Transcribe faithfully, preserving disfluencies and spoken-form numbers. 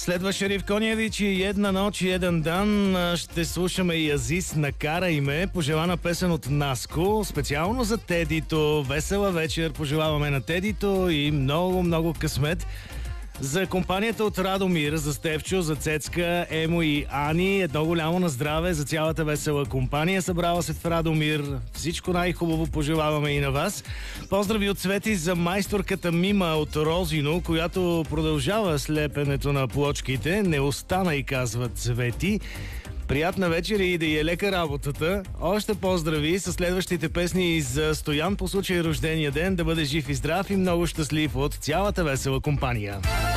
Следва Шериф Коневич и Една нощ и един дан. Ще слушаме и Азис "Накарай ме", пожелана песен от Наско, специално за Тедито. Весела вечер пожелаваме на Тедито и много, много късмет. За компанията от Радомир, за Стефчо, за Цецка, Емо и Ани, едно голямо на здраве за цялата весела компания, събрала се в Радомир. Всичко най-хубаво пожелаваме и на вас. Поздрави от Цвети за майсторката Мима от Розино, която продължава слепенето на плочките. Не остана, и казват Цвети. Приятна вечер и да е лека работата. Още поздрави с следващите песни за Стоян по случай рождения ден. Да бъде жив и здрав и много щастлив от цялата весела компания.